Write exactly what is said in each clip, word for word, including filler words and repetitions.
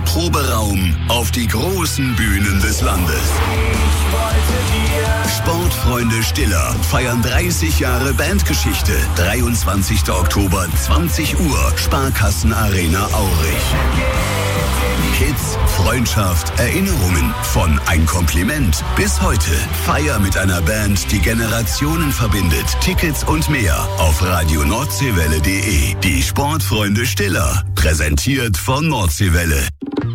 Proberaum auf die großen Bühnen des Landes. Sportfreunde Stiller feiern dreißig Jahre Bandgeschichte. dreiundzwanzigster Oktober, zwanzig Uhr, Sparkassenarena Aurich. Hits, Freundschaft, Erinnerungen, von Ein Kompliment bis heute. Feier mit einer Band, die Generationen verbindet. Tickets und mehr auf radio nordseewelle punkt de. Die Sportfreunde Stiller, präsentiert von Nordseewelle.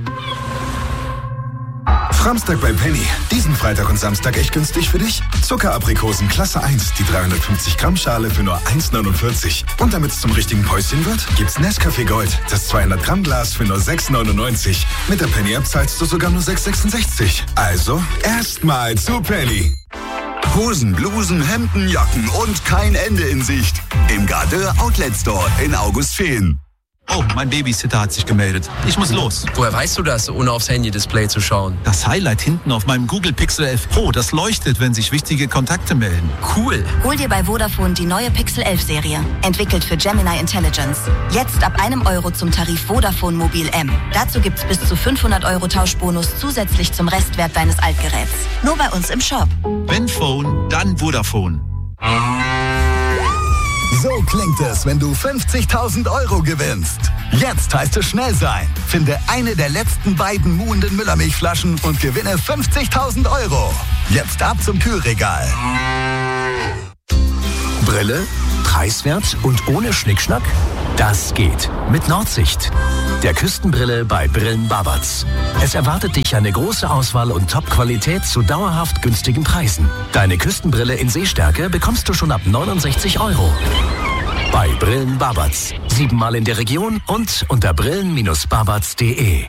Framstag bei Penny. Diesen Freitag und Samstag echt günstig für dich. Zuckeraprikosen Klasse eins, die dreihundertfünfzig Gramm Schale für nur eins neunundvierzig. Und damit es zum richtigen Päuschen wird, gibt's Nescafé Gold, das zweihundert Gramm Glas für nur sechs neunundneunzig. Mit der Penny App zahlst du sogar nur sechs sechsundsechzig. Also erstmal zu Penny. Hosen, Blusen, Hemden, Jacken und kein Ende in Sicht. Im Gardeur Outlet Store in Augustfehn. Oh, mein Babysitter hat sich gemeldet. Ich muss los. Woher weißt du das, ohne aufs Handy-Display zu schauen? Das Highlight hinten auf meinem Google Pixel elf Pro, das leuchtet, wenn sich wichtige Kontakte melden. Cool. Hol dir bei Vodafone die neue Pixel elf Serie. Entwickelt für Gemini Intelligence. Jetzt ab einem Euro zum Tarif Vodafone Mobil M. Dazu gibt's bis zu fünfhundert Euro Tauschbonus zusätzlich zum Restwert deines Altgeräts. Nur bei uns im Shop. Wenn Phone, dann Vodafone. So klingt es, wenn du fünfzigtausend Euro gewinnst. Jetzt heißt es schnell sein. Finde eine der letzten beiden muhenden Müllermilchflaschen und gewinne fünfzigtausend Euro. Jetzt ab zum Kühlregal. Brille, preiswert und ohne Schnickschnack? Das geht mit Nordsicht. Der Küstenbrille bei Brillen Babatz. Es erwartet dich eine große Auswahl und Top-Qualität zu dauerhaft günstigen Preisen. Deine Küstenbrille in Sehstärke bekommst du schon ab neunundsechzig Euro. Bei Brillen Babatz. Siebenmal in der Region und unter brillen babatz punkt de.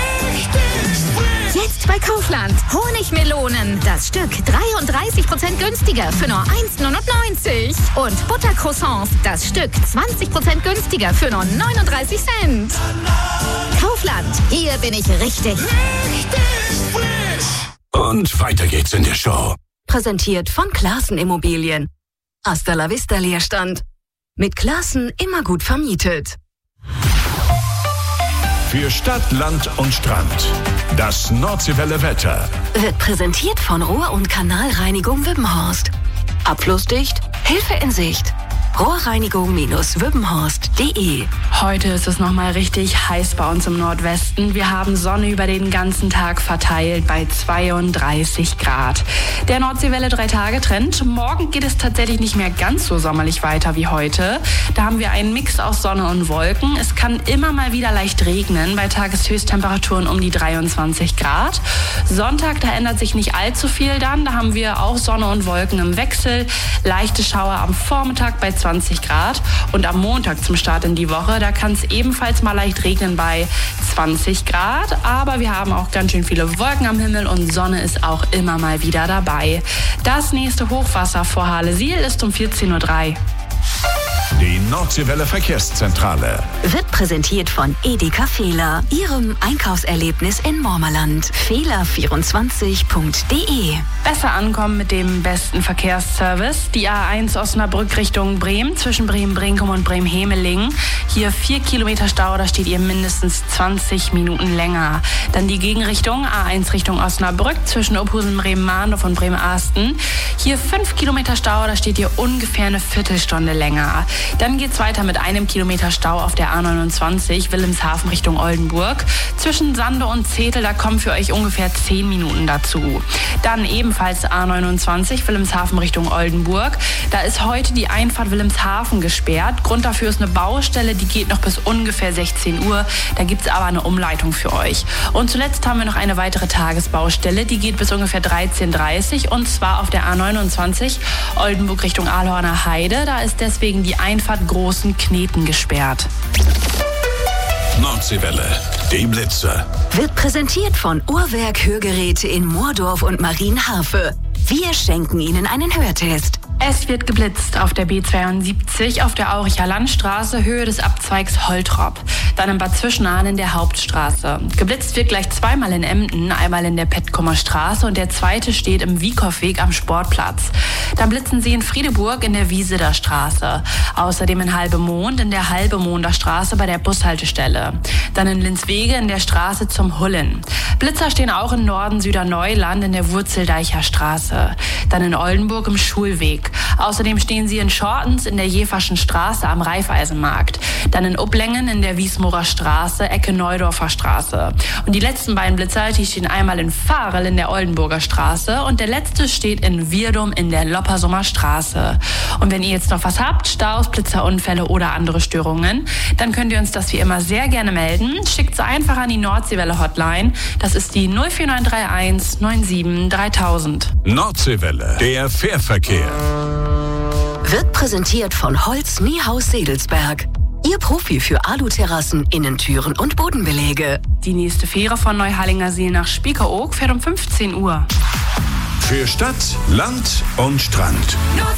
Jetzt bei Kaufland. Honigmelonen. Das Stück dreiunddreißig Prozent günstiger für nur eins neunundneunzig. Und Buttercroissants. Das Stück zwanzig Prozent günstiger für nur neununddreißig Cent. Kaufland. Hier bin ich richtig. Richtig frisch. Und weiter geht's in der Show. Präsentiert von Classen Immobilien. Hasta la vista Leerstand. Mit Classen immer gut vermietet. Für Stadt, Land und Strand. Das Nordseewelle Wetter. Wird präsentiert von Rohr- und Kanalreinigung Wübbenhorst. Abflussdicht, Hilfe in Sicht. Rohrreinigung Wübbenhorst punkt de. Heute ist es nochmal richtig heiß bei uns im Nordwesten. Wir haben Sonne über den ganzen Tag verteilt bei zweiunddreißig Grad. Der Nordseewelle drei Tage Trend. Morgen geht es tatsächlich nicht mehr ganz so sommerlich weiter wie heute. Da haben wir einen Mix aus Sonne und Wolken. Es kann immer mal wieder leicht regnen bei Tageshöchsttemperaturen um die dreiundzwanzig Grad. Sonntag, da ändert sich nicht allzu viel dann. Da haben wir auch Sonne und Wolken im Wechsel. Leichte Schauer am Vormittag bei zwanzig Grad und am Montag zum Start in die Woche, da kann es ebenfalls mal leicht regnen bei zwanzig Grad, aber wir haben auch ganz schön viele Wolken am Himmel und Sonne ist auch immer mal wieder dabei. Das nächste Hochwasser vor Halesiel ist um vierzehn Uhr drei. Die Nordseewelle Verkehrszentrale. Wird präsentiert von Edeka Fehler, Ihrem Einkaufserlebnis in Mormerland. Fehler vierundzwanzig punkt de. Besser ankommen mit dem besten Verkehrsservice. Die A eins Osnabrück Richtung Bremen, zwischen Bremen-Brinkum und Bremen-Hemeling. Hier vier Kilometer Stau, da steht ihr mindestens zwanzig Minuten länger. Dann die Gegenrichtung, A eins Richtung Osnabrück, zwischen Oberhausen, Bremen-Mahndorf und Bremen-Arsten. Hier fünf Kilometer Stau, da steht ihr ungefähr eine Viertelstunde länger. Dann geht's weiter mit einem Kilometer Stau auf der A neunundzwanzig, Wilhelmshaven Richtung Oldenburg. Zwischen Sande und Zetel, da kommen für euch ungefähr zehn Minuten dazu. Dann ebenfalls A neunundzwanzig, Wilhelmshaven Richtung Oldenburg. Da ist heute die Einfahrt Wilhelmshaven gesperrt. Grund dafür ist eine Baustelle, die geht noch bis ungefähr sechzehn Uhr. Da gibt's aber eine Umleitung für euch. Und zuletzt haben wir noch eine weitere Tagesbaustelle, die geht bis ungefähr dreizehn Uhr dreißig und zwar auf der A neunundzwanzig, Oldenburg Richtung Aalhorner Heide. Da ist deswegen die Einfahrt Großen Kneten gesperrt. Nordseewelle, die Blitze. Wird präsentiert von Uhrwerk Hörgeräte in Moordorf und Marienharfe. Wir schenken Ihnen einen Hörtest. Es wird geblitzt auf der B zweiundsiebzig auf der Auricher Landstraße, Höhe des Abzweigs Holtrop. Dann in Bad Zwischenahn in der Hauptstraße. Geblitzt wird gleich zweimal in Emden, einmal in der Petkumer Straße und der zweite steht im Wiekhoffweg am Sportplatz. Dann blitzen Sie in Friedeburg in der Wieseder Straße. Außerdem in Halbemond in der Halbemonter Straße bei der Bushaltestelle. Dann in Linswege in der Straße zum Hullen. Blitzer stehen auch in Norden Süderneuland in der Wurzeldeicher Straße. Dann in Oldenburg im Schulweg. Außerdem stehen sie in Schortens in der Jeverschen Straße am Raiffeisenmarkt. Dann in Uplengen in der Wiesmorer Straße, Ecke Neudorfer Straße. Und die letzten beiden Blitzer, die stehen einmal in Fahrel in der Oldenburger Straße und der letzte steht in Wirdum in der Loppersummer Straße. Und wenn ihr jetzt noch was habt, Staus, Blitzerunfälle oder andere Störungen, dann könnt ihr uns das wie immer sehr gerne melden. Schickt sie einfach an die Nordseewelle Hotline. Das ist die null vier neun drei eins neun sieben dreitausend. Nordseewelle, der Fährverkehr. Wird präsentiert von Holz Niehaus Sedelsberg. Ihr Profi für Aluterrassen, Innentüren und Bodenbelege. Die nächste Fähre von Neuhallinger See nach Spiekeroog fährt um fünfzehn Uhr. Für Stadt, Land und Strand.